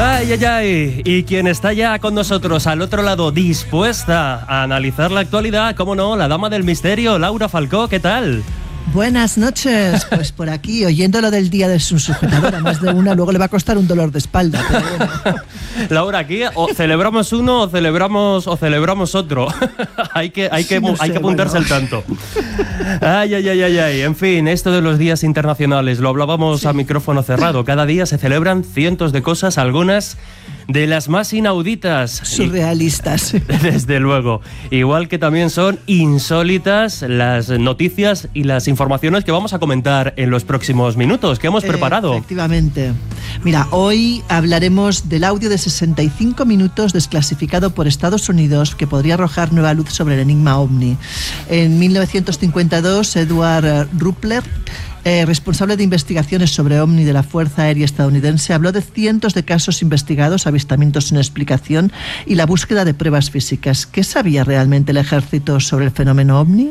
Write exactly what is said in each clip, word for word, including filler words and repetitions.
Ay, ay, ay. Y quien está ya con nosotros al otro lado, dispuesta a analizar la actualidad, cómo no, la dama del misterio, Laura Falcó, ¿qué tal? Buenas noches, pues por aquí, oyendo lo del día de su sujetadora, más de una, luego le va a costar un dolor de espalda, pero bueno. Laura, aquí o celebramos uno o celebramos o celebramos otro. hay que, hay que, Sí, no sé, hay que apuntarse bueno. al tanto. Ay, ay, ay, ay, ay. En fin, esto de los días internacionales, lo hablábamos sí. a micrófono cerrado. Cada día se celebran cientos de cosas, algunas de las más inauditas. Surrealistas. Y, desde luego. Igual que también son insólitas las noticias y las informaciones que vamos a comentar en los próximos minutos. ¿Qué hemos preparado? Efectivamente. Mira, hoy hablaremos del audio de sesenta y cinco minutos desclasificado por Estados Unidos que podría arrojar nueva luz sobre el enigma OVNI. En mil novecientos cincuenta y dos, Edward Ruppler, Eh, responsable de investigaciones sobre OVNI de la Fuerza Aérea Estadounidense, habló de cientos de casos investigados, avistamientos sin explicación y la búsqueda de pruebas físicas. ¿Qué sabía realmente el ejército sobre el fenómeno OVNI?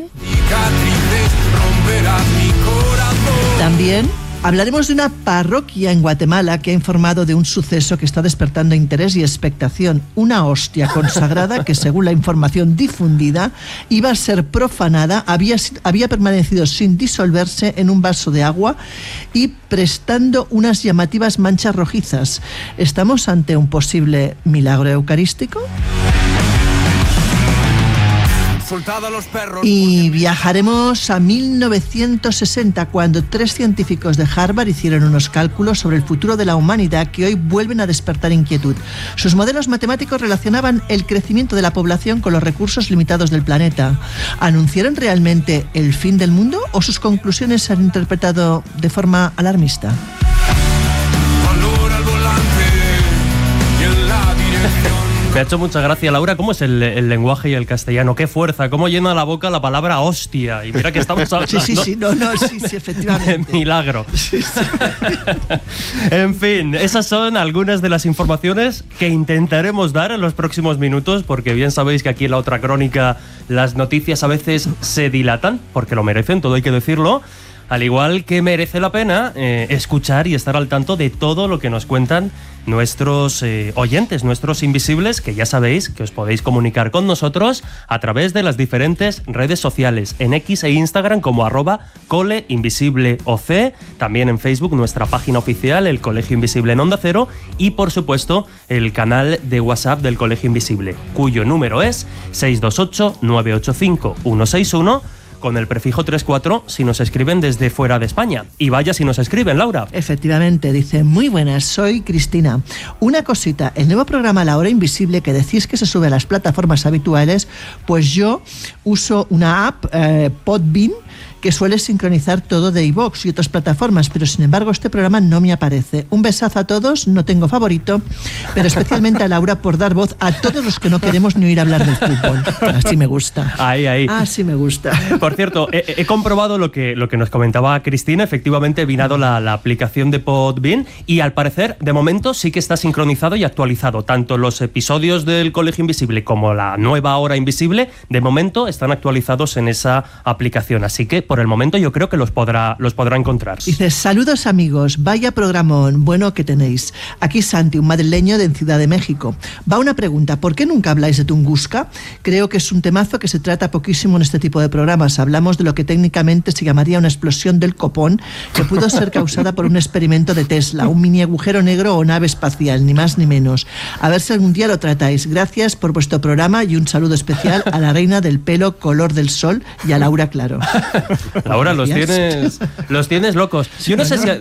También hablaremos de una parroquia en Guatemala que ha informado de un suceso que está despertando interés y expectación. Una hostia consagrada que, según la información difundida, iba a ser profanada, había, había permanecido sin disolverse en un vaso de agua y prestando unas llamativas manchas rojizas. ¿Estamos ante un posible milagro eucarístico? Y viajaremos a mil novecientos sesenta, cuando tres científicos de Harvard hicieron unos cálculos sobre el futuro de la humanidad que hoy vuelven a despertar inquietud. Sus modelos matemáticos relacionaban el crecimiento de la población con los recursos limitados del planeta. ¿Anunciaron realmente el fin del mundo o sus conclusiones se han interpretado de forma alarmista? Me ha hecho mucha gracia, Laura, ¿cómo es el, el lenguaje y el castellano? ¡Qué fuerza! ¿Cómo llena la boca la palabra hostia? Y mira que estamos hablando sí, sí, sí, no, no, sí, sí, efectivamente. de milagro. Sí, sí. En fin, esas son algunas de las informaciones que intentaremos dar en los próximos minutos, porque bien sabéis que aquí en La Otra Crónica las noticias a veces se dilatan, porque lo merecen, todo hay que decirlo. Al igual que merece la pena eh, escuchar y estar al tanto de todo lo que nos cuentan nuestros eh, oyentes, nuestros invisibles, que ya sabéis que os podéis comunicar con nosotros a través de las diferentes redes sociales, en X e Instagram como arroba coleinvisibleoc, también en Facebook nuestra página oficial, el Colegio Invisible en Onda Cero, y por supuesto el canal de WhatsApp del Colegio Invisible, cuyo número es seis dos ocho, nueve ocho cinco, uno seis uno, con el prefijo tres cuatro si nos escriben desde fuera de España. Y vaya si nos escriben, Laura. Efectivamente, dice: muy buenas, soy Cristina. Una cosita, el nuevo programa La Hora Invisible que decís que se sube a las plataformas habituales, pues yo uso una app, eh, Podbean, que suele sincronizar todo de iVoox y otras plataformas, pero sin embargo este programa no me aparece. Un besazo a todos, no tengo favorito, pero especialmente a Laura por dar voz a todos los que no queremos ni oír hablar del fútbol. Así me gusta. Ahí, ahí. Así me gusta. Por cierto, he, he comprobado lo que, lo que nos comentaba Cristina, efectivamente he vinado la, la aplicación de Podbean y al parecer, de momento, sí que está sincronizado y actualizado. Tanto los episodios del Colegio Invisible como la nueva Hora Invisible, de momento están actualizados en esa aplicación, así que por el momento yo creo que los podrá, los podrá encontrar. Dice: saludos amigos, vaya programón, bueno que tenéis. Aquí Santi, un madrileño de Ciudad de México. Va una pregunta: ¿por qué nunca habláis de Tunguska? Creo que es un temazo que se trata poquísimo en este tipo de programas. Hablamos de lo que técnicamente se llamaría una explosión del copón, que pudo ser causada por un experimento de Tesla, un mini agujero negro o nave espacial, ni más ni menos. A ver si algún día lo tratáis. Gracias por vuestro programa y un saludo especial a la reina del pelo color del sol y a Laura Claro. Ahora los tienes, los tienes locos. Yo no sé si...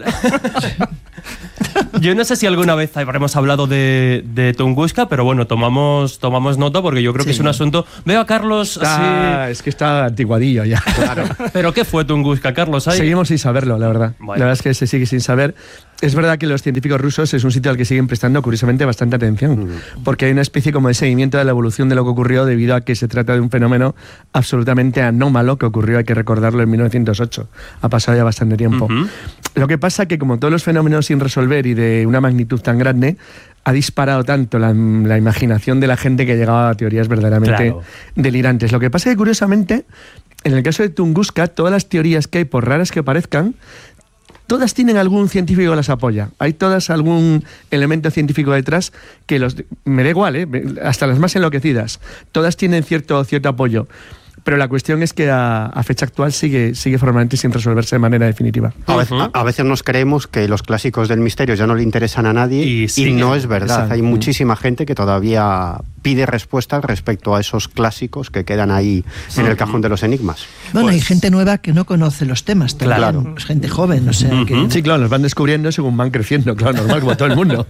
Yo no sé si alguna vez habremos hablado de, de Tunguska, pero bueno, tomamos, tomamos nota porque yo creo sí. que es un asunto... Veo a Carlos... Está, así... Es que está antiguadillo ya, claro. ¿Pero qué fue Tunguska, Carlos? ¿Hay? Seguimos sin saberlo, la verdad. Bueno. La verdad es que se sigue sin saber. Es verdad que los científicos rusos es un sitio al que siguen prestando, curiosamente, bastante atención, mm. porque hay una especie como de seguimiento de la evolución de lo que ocurrió, debido a que se trata de un fenómeno absolutamente anómalo que ocurrió, hay que recordarlo, en mil novecientos ocho. Ha pasado ya bastante tiempo. Uh-huh. Lo que pasa que, como todos los fenómenos sin resolver y de una magnitud tan grande, ha disparado tanto la, la imaginación de la gente que llegaba a teorías verdaderamente claro. delirantes. Lo que pasa es que, curiosamente, en el caso de Tunguska, todas las teorías que hay, por raras que parezcan, todas tienen algún científico que las apoya. Hay todas algún elemento científico detrás que los... Me da igual, ¿eh? Hasta las más enloquecidas. Todas tienen cierto, cierto apoyo. Pero la cuestión es que a, a fecha actual sigue, sigue formalmente sin resolverse de manera definitiva. A veces, a, a veces nos creemos que los clásicos del misterio ya no le interesan a nadie y, y no es verdad. Exacto. Hay muchísima gente que todavía pide respuestas respecto a esos clásicos que quedan ahí sí. en el cajón de los enigmas. Bueno, pues, hay gente nueva que no conoce los temas. Claro. Pues gente joven, o sea, uh-huh. que... Sí, claro, los van descubriendo según van creciendo, claro, normal, como todo el mundo.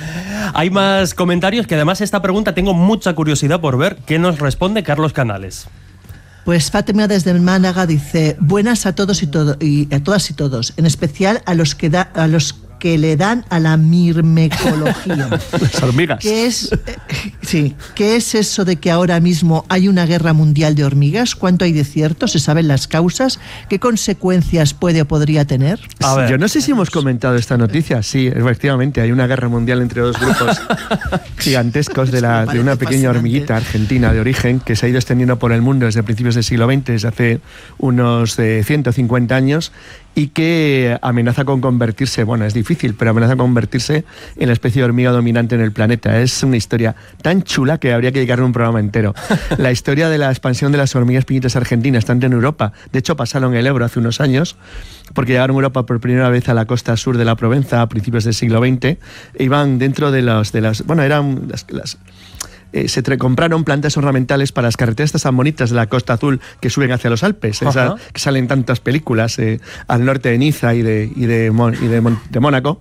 Hay más comentarios, que además esta pregunta tengo mucha curiosidad por ver qué nos responde Carlos Canales. Pues Fátima desde Málaga dice: buenas a todos y todo y a todas y todos, en especial a los que da a los que le dan a la mirmecología. Las hormigas. ¿Qué es, eh, sí, ¿qué es eso de que ahora mismo hay una guerra mundial de hormigas? ¿Cuánto hay de cierto? ¿Se saben las causas? ¿Qué consecuencias puede o podría tener? A ver, yo no sé si hemos comentado esta noticia. Sí, efectivamente, hay una guerra mundial entre dos grupos gigantescos de, la, de una pequeña hormiguita argentina de origen que se ha ido extendiendo por el mundo desde principios del siglo veinte, desde hace unos eh, ciento cincuenta años, y que amenaza con convertirse, bueno, es difícil, pero amenaza con convertirse en la especie de hormiga dominante en el planeta. Es una historia tan chula que habría que dedicarle un programa entero. La historia de la expansión de las hormigas piñitas argentinas, tanto en Europa, de hecho pasaron el Ebro hace unos años, porque llegaron a Europa por primera vez a la costa sur de la Provenza a principios del siglo veinte, e iban dentro de los, de las, bueno, eran las... las Eh, se tre- compraron plantas ornamentales para las carreteras estas tan bonitas de la Costa Azul que suben hacia los Alpes, esa, que salen tantas películas eh, al norte de Niza y de, y de, Mon- y de, Mon- de Mónaco.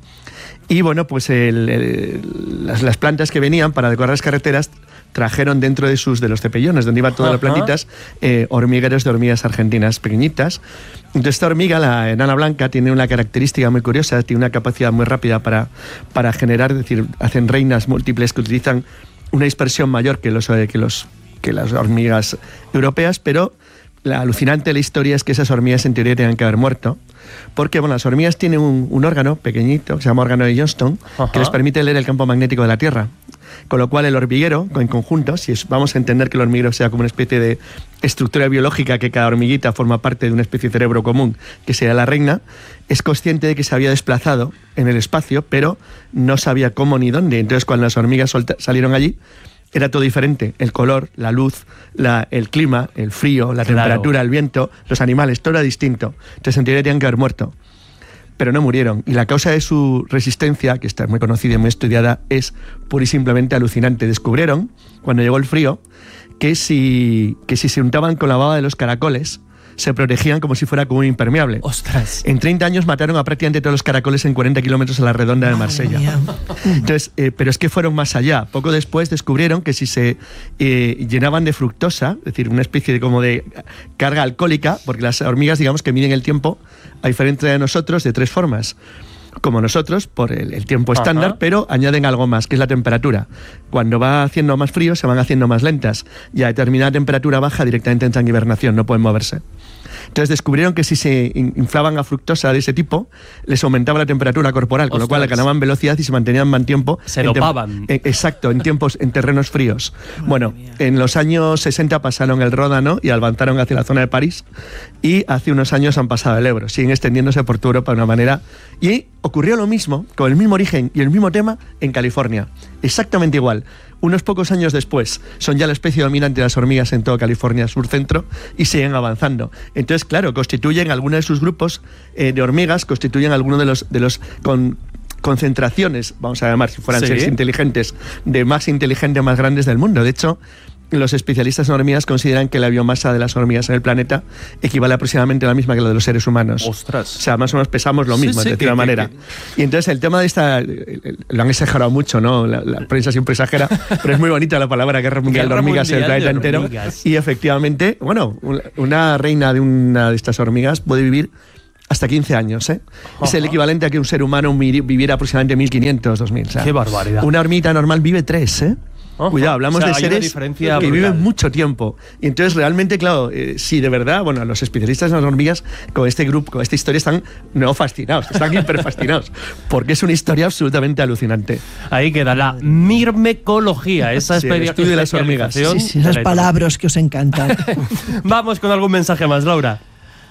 Y bueno, pues el, el, las, las plantas que venían para decorar las carreteras trajeron dentro de sus de los cepellones, donde iban todas las plantitas, eh, hormigueros de hormigas argentinas pequeñitas. Entonces esta hormiga, la enana blanca, tiene una característica muy curiosa, tiene una capacidad muy rápida para, para generar, es decir, hacen reinas múltiples que utilizan una dispersión mayor que, los, que, los, que las hormigas europeas, pero la alucinante de la historia es que esas hormigas en teoría tenían que haber muerto, porque bueno, las hormigas tienen un, un órgano pequeñito, que se llama órgano de Johnston, Ajá. que les permite leer el campo magnético de la Tierra. Con lo cual el hormiguero, en conjunto, si es, vamos a entender que el hormiguero sea como una especie de estructura biológica, que cada hormiguita forma parte de una especie de cerebro común, que sería la reina, es consciente de que se había desplazado en el espacio, pero no sabía cómo ni dónde. Entonces cuando las hormigas solta, salieron allí, era todo diferente. El color, la luz, la, el clima, el frío, la claro. temperatura, el viento, los animales, todo era distinto. Entonces en teoría tenían que haber muerto, pero no murieron. Y la causa de su resistencia, que está muy conocida y muy estudiada, es pura y simplemente alucinante. Descubrieron, cuando llegó el frío, que si, que si se untaban con la baba de los caracoles, se protegían como si fuera como un impermeable. ¡Ostras! En treinta años mataron a prácticamente todos los caracoles en cuarenta kilómetros a la redonda de Marsella. Entonces, eh, pero es que fueron más allá. Poco después descubrieron que si se eh, llenaban de fructosa, es decir, una especie de como de carga alcohólica, porque las hormigas, digamos, que miden el tiempo, a diferencia de nosotros, de tres formas. Como nosotros, por el, el tiempo estándar, Ajá. pero añaden algo más, que es la temperatura. Cuando va haciendo más frío, se van haciendo más lentas, y a determinada temperatura baja directamente entran en hibernación, no pueden moverse. Entonces descubrieron que si se inflaban a fructosa de ese tipo, les aumentaba la temperatura corporal, con Ostras. Lo cual ganaban velocidad y se mantenían más tiempo. Se dopaban. Tem- exacto, en tiempos, en terrenos fríos. Madre bueno, mía. En los años sesenta pasaron el Ródano y avanzaron hacia la zona de París, y hace unos años han pasado el Ebro. Siguen extendiéndose por toda Europa de una manera. Y ocurrió lo mismo, con el mismo origen y el mismo tema, en California. Exactamente igual. Unos pocos años después, son ya la especie dominante de las hormigas en toda California sur-centro y siguen avanzando. Entonces, claro, constituyen algunos de sus grupos eh, de hormigas, constituyen algunos de los, de los con, concentraciones, vamos a llamar, si fueran ¿Sí? seres inteligentes, de más inteligentes, más grandes del mundo. De hecho, los especialistas en hormigas consideran que la biomasa de las hormigas en el planeta equivale aproximadamente a la misma que la de los seres humanos. ¡Ostras! O sea, más o menos pesamos lo mismo, sí, sí, de alguna manera. Que, que... Y entonces el tema de esta... Lo han exagerado mucho, ¿no? La, la prensa siempre exagera, pero es muy bonita la palabra Guerra Mundial Guerra de Hormigas en el planeta entero. Y efectivamente, bueno, una reina de una de estas hormigas puede vivir hasta quince años, ¿eh? Ajá. Es el equivalente a que un ser humano viviera aproximadamente mil quinientos, dos mil. O sea, ¡qué barbaridad! Una hormiguita normal vive tres, ¿eh? Ojo. Cuidado, hablamos o sea, de seres que brutal. Viven mucho tiempo. Y entonces realmente, claro, eh, sí, de verdad, bueno, los especialistas en las hormigas con este grupo, con esta historia están no fascinados, están hiper fascinados, porque es una historia absolutamente alucinante. Ahí queda la mirmecología, esa sí, estudio de las hormigas. Sí, sí, esas palabras que os encantan. Vamos con algún mensaje más, Laura.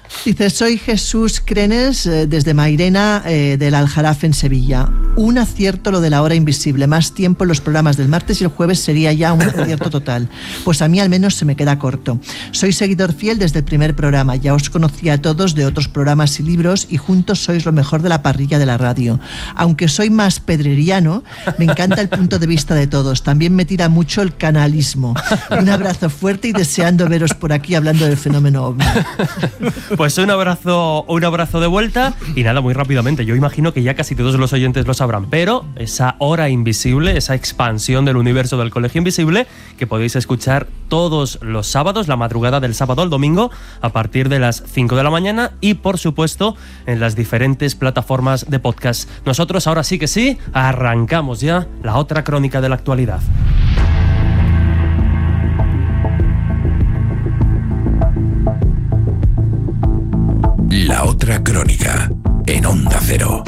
Dice, soy Jesús Crenes eh, desde Mairena eh, del Aljarafe en Sevilla. Un acierto lo de la hora invisible. Más tiempo en los programas del martes y el jueves sería ya un acierto total. Pues a mí al menos se me queda corto. Soy seguidor fiel desde el primer programa. Ya os conocía a todos de otros programas y libros y juntos sois lo mejor de la parrilla de la radio. Aunque soy más pedreriano, me encanta el punto de vista de todos. También me tira mucho el canalismo. Un abrazo fuerte y deseando veros por aquí hablando del fenómeno ovni. Pues un abrazo, un abrazo de vuelta y nada, muy rápidamente. Yo imagino que ya casi todos los oyentes lo sabrán, pero esa hora invisible, esa expansión del universo del Colegio Invisible, que podéis escuchar todos los sábados, la madrugada del sábado al domingo, a partir de las cinco de la mañana y, por supuesto, en las diferentes plataformas de podcast. Nosotros ahora sí que sí, arrancamos ya la otra crónica de la actualidad. La otra crónica, en Onda Cero.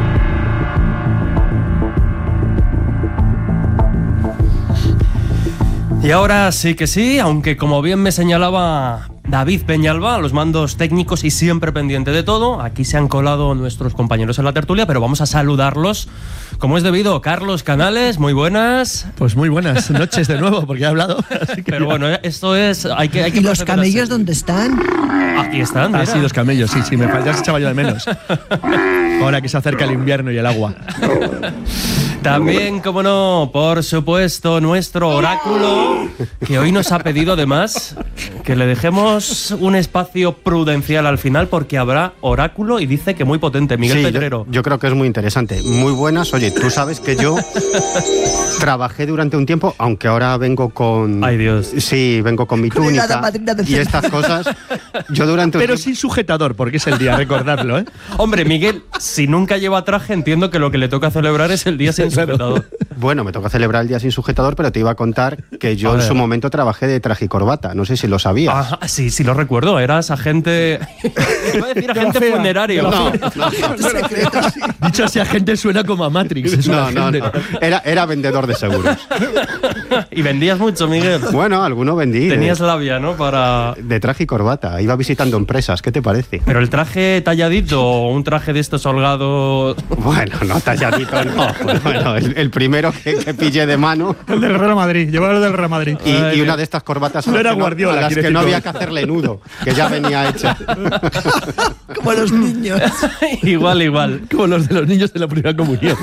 Y ahora sí que sí, aunque como bien me señalaba David Peñalba, a los mandos técnicos y siempre pendiente de todo, aquí se han colado nuestros compañeros en la tertulia, pero vamos a saludarlos como es debido. Carlos Canales, muy buenas. Pues muy buenas noches de nuevo, porque he hablado. Así que pero ya. Bueno, esto es... Hay que, hay que ¿Y los camellos así. dónde están? Aquí están, mira. Ah, sí, los camellos, sí, sí, me falta, se echaba yo de menos. Ahora que se acerca el invierno y el agua. También, como no, por supuesto, nuestro oráculo, que hoy nos ha pedido además que le dejemos un espacio prudencial al final, porque habrá oráculo y dice que muy potente. Miguel sí, Pedrero. Yo, yo creo que es muy interesante. Muy buenas. Oye, tú sabes que yo trabajé durante un tiempo, aunque ahora vengo con... Ay, Dios. Sí, vengo con mi túnica y estas cosas. Yo durante un Pero tiempo... sin sujetador, porque es el día, recordarlo, ¿eh? Hombre, Miguel, si nunca lleva traje, entiendo que lo que le toca celebrar es el día sin sujetador. Bueno, me toca celebrar el día sin sujetador, pero te iba a contar que yo en su momento trabajé de traje y corbata. No sé si lo sabías. Ah, sí, sí lo recuerdo. Eras agente... Iba a decir agente funerario. No, no, no. Dicho así, agente suena como a Matrix. Es No, un no, agente. no. Era, era vendedor de seguros. Y vendías mucho, Miguel. Bueno, alguno vendí. Tenías de, labia, ¿no? Para... de traje y corbata. Iba visitando empresas. ¿Qué te parece? Pero el traje talladito o un traje de estos holgados... Bueno, no talladito, no. Pues bueno, el, el primero que, que pillé de mano. El del Real Madrid, llevaba el del Real Madrid. Y, y una de estas corbatas a No las era que, Guardiola, no, a las quiere que no decir había que hacerle nudo, que ya venía hecha. Como los niños. Igual, igual. Como los de los niños de la primera comunión.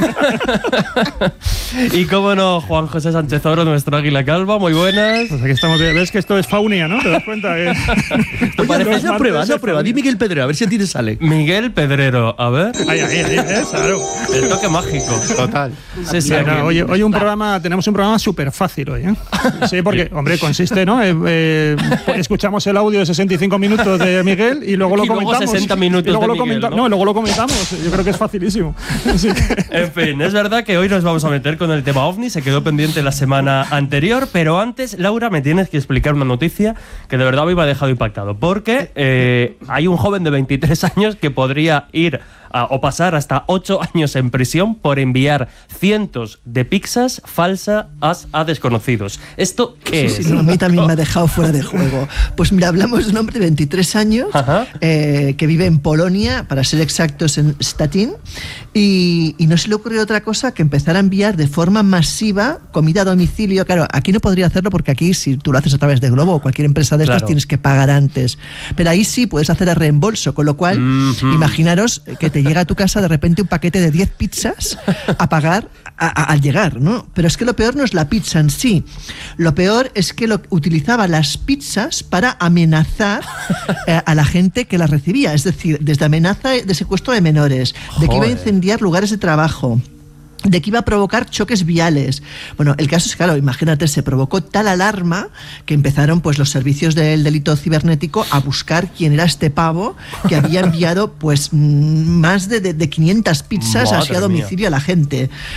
Y cómo no, Juan José Sánchez Oro, nuestro águila calva, muy buenas. Pues aquí estamos. Ves que esto es faunia, ¿no? ¿Te das cuenta? Que... Oye, haz la prueba, haz la prueba. Di Miguel Pedrero, a ver si a ti te sale. Miguel Pedrero, a ver. Ahí, ahí, ahí, ¿eh? Claro. El toque mágico. Total. Sí, sí, Bueno, aquí. hoy, hoy un programa, tenemos un programa súper fácil hoy, ¿eh? Sí, porque, hombre, consiste, ¿no? Eh, eh, escuchamos el audio de sesenta y cinco minutos de Miguel y luego lo Y luego comentamos. sesenta minutos y luego de lo Miguel, comenta- ¿no? ¿no? Y luego lo comentamos. Yo creo que es facilísimo. Así que... En fin, es verdad que hoy nos vamos a meter con el tema OVNI, se quedó pendiente la semana anterior, pero antes, Laura, me tienes que explicar una noticia que de verdad me ha dejado impactado, porque eh, hay un joven de veintitrés años que podría ir a, o pasar hasta ocho años en prisión por enviar cientos de pizzas falsas a, a desconocidos. ¿Esto qué Sí, es? sí, no, a mí también me ha dejado fuera de juego. Pues mira, hablamos de un hombre de veintitrés años eh, que vive en Polonia, para ser exactos en Stettin, y, y no se le ocurrió otra cosa que empezar a enviar de forma masiva comida a domicilio. Claro, aquí no podría hacerlo porque aquí si tú lo haces a través de Globo o cualquier empresa de estas Claro. tienes que pagar antes. Pero ahí sí puedes hacer el reembolso, con lo cual Mm-hmm. imaginaros que te llega a tu casa de repente un paquete de diez pizzas a pagar a, a, al llegar, ¿no? Pero es que lo peor no es la pizza en sí. Lo peor es que lo, utilizaba las pizzas para amenazar eh, a la gente que las recibía. Es decir, desde amenaza de secuestro de menores, de que iba a Joder. incendiar lugares de trabajo, de que iba a provocar choques viales. Bueno, el caso es que, claro, imagínate, se provocó tal alarma que empezaron pues los servicios del delito cibernético a buscar quién era este pavo que había enviado pues mm, más de, de, de quinientas pizzas Madre hacia mía. domicilio a la gente.